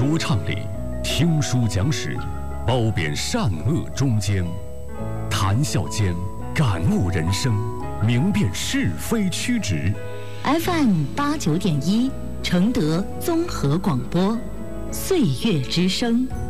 说唱里，听书讲史，褒贬善恶中间，谈笑间感悟人生，明辨是非曲直。 FM89.1，承德综合广播，岁月之声。